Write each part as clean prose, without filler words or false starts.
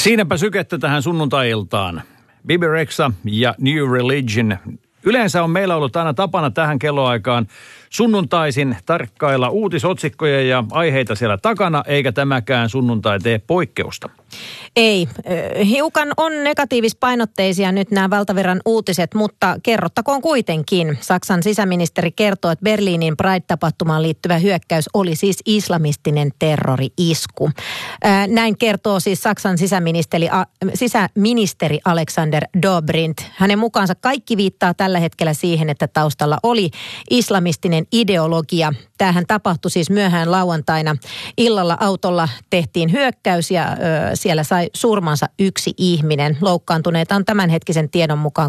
Siinäpä sykettä tähän sunnuntai-iltaan. Bebe Rexha ja New Religion. Yleensä on meillä ollut aina tapana tähän kelloaikaan sunnuntaisin tarkkailla uutisotsikkoja ja aiheita siellä takana, eikä tämäkään sunnuntai tee poikkeusta. Ei. Hiukan on negatiivispainotteisia nyt nämä valtavirran uutiset, mutta kerrottakoon kuitenkin. Saksan sisäministeri kertoo, että Berliinin Pride-tapahtumaan liittyvä hyökkäys oli siis islamistinen terrori-isku. Näin kertoo siis Saksan sisäministeri Alexander Dobrindt. Hänen mukaansa kaikki viittaa tällä hetkellä siihen, että taustalla oli islamistinen ideologia. Tämähän tapahtui siis myöhään lauantaina. Illalla autolla tehtiin hyökkäys ja siellä sai surmansa 1 ihminen. Loukkaantuneita on tämänhetkisen tiedon mukaan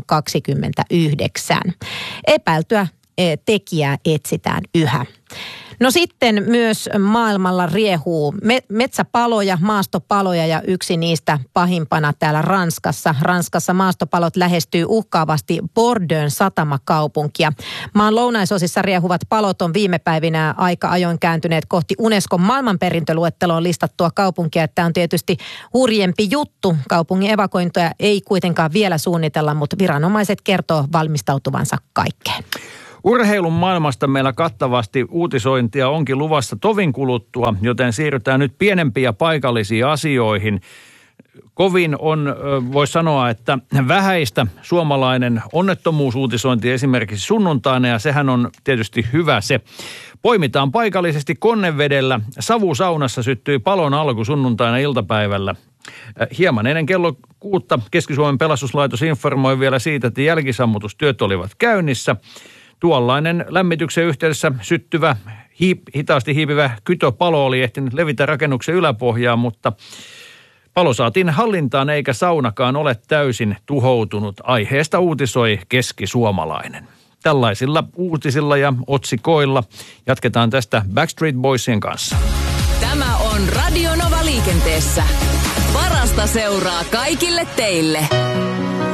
29. Epäiltyä tekijää etsitään yhä. No sitten myös maailmalla riehuu metsäpaloja, maastopaloja ja yksi niistä pahimpana täällä Ranskassa. Ranskassa maastopalot lähestyy uhkaavasti Bordeaux'n satamakaupunkia. Maan lounaisosissa riehuvat palot on viime päivinä aika ajoin kääntyneet kohti Unescon maailmanperintöluetteloon listattua kaupunkia. Tämä on tietysti hurjempi juttu. Kaupungin evakuointia ei kuitenkaan vielä suunnitella, mutta viranomaiset kertoo valmistautuvansa kaikkeen. Urheilun maailmasta meillä kattavasti uutisointia onkin luvassa tovin kuluttua, joten siirrytään nyt pienempiin ja paikallisiin asioihin. Kovin on, voisi sanoa, että vähäistä suomalainen onnettomuusuutisointi esimerkiksi sunnuntaina, ja sehän on tietysti hyvä se. Poimitaan paikallisesti Konnevedellä. Savusaunassa syttyi palon alku sunnuntaina iltapäivällä. Hieman ennen kello 6 Keski-Suomen pelastuslaitos informoi vielä siitä, että jälkisammutustyöt olivat käynnissä. Tuollainen lämmityksen yhteydessä syttyvä, hitaasti hiipivä kytöpalo oli ehtinyt levitä rakennuksen yläpohjaan, mutta palo saatiin hallintaan eikä saunakaan ole täysin tuhoutunut. Aiheesta uutisoi keskisuomalainen. Tällaisilla uutisilla ja otsikoilla jatketaan tästä Backstreet Boysien kanssa. Tämä on Radio Nova liikenteessä. Parasta seuraa kaikille teille.